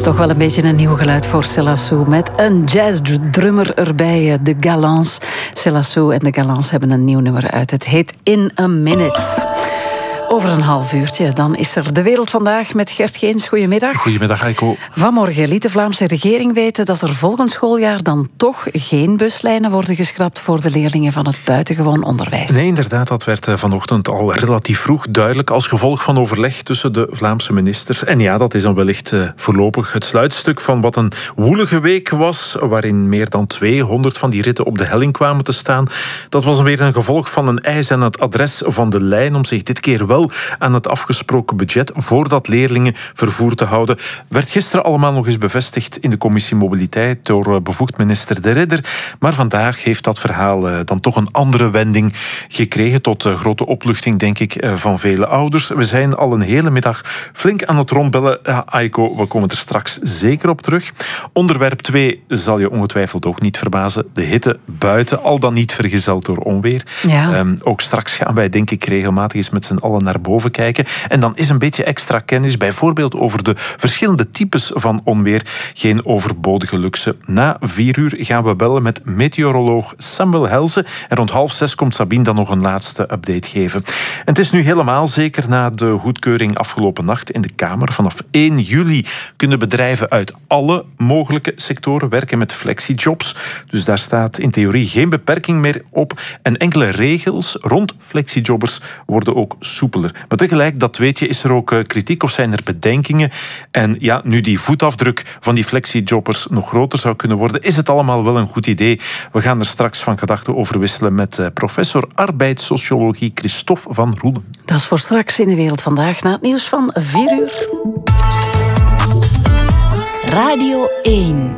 toch wel een beetje een nieuw geluid voor Céla-Sou. Met een jazzdrummer erbij, de Galants. Céla-Sou en de Galants hebben een nieuw nummer uit. Het heet In a Minute. Over een half uurtje, dan is er De Wereld Vandaag met Gert Geens. Goedemiddag. Goedemiddag, Heiko. Vanmorgen liet de Vlaamse regering weten dat er volgend schooljaar dan toch geen buslijnen worden geschrapt voor de leerlingen van het buitengewoon onderwijs. Nee, inderdaad, dat werd vanochtend al relatief vroeg duidelijk als gevolg van overleg tussen de Vlaamse ministers. En ja, dat is dan wellicht voorlopig het sluitstuk van wat een woelige week was, waarin meer dan 200 van die ritten op de helling kwamen te staan. Dat was weer een gevolg van een eis aan het adres van de lijn om zich dit keer wel aan het afgesproken budget voor dat leerlingen vervoer te houden. Werd gisteren allemaal nog eens bevestigd in de commissie Mobiliteit door bevoegd minister De Ridder. Maar vandaag heeft dat verhaal dan toch een andere wending gekregen, tot grote opluchting, denk ik, van vele ouders. We zijn al een hele middag flink aan het rondbellen. Aiko, we komen er straks zeker op terug. Onderwerp 2 zal je ongetwijfeld ook niet verbazen. De hitte buiten, al dan niet vergezeld door onweer. Ja. Ook straks gaan wij, denk ik, regelmatig eens met z'n allen naar boven kijken. En dan is een beetje extra kennis, bijvoorbeeld over de verschillende types van onweer, geen overbodige luxe. Na 4 uur gaan we bellen met meteoroloog Samuel Helze. En rond 5:30 komt Sabine dan nog een laatste update geven. En het is nu helemaal zeker na de goedkeuring afgelopen nacht in de Kamer. Vanaf 1 juli kunnen bedrijven uit alle mogelijke sectoren werken met flexijobs. Dus daar staat in theorie geen beperking meer op. En enkele regels rond flexijobbers worden ook soepeler. Maar tegelijk, dat weet je, is er ook kritiek of zijn er bedenkingen. En ja, nu die voetafdruk van die flexijobbers nog groter zou kunnen worden, is het allemaal wel een goed idee. We gaan er straks van gedachten over wisselen met professor arbeidssociologie Christophe van Roelen. Dat is voor straks in De Wereld Vandaag na het nieuws van 4 uur. Radio 1.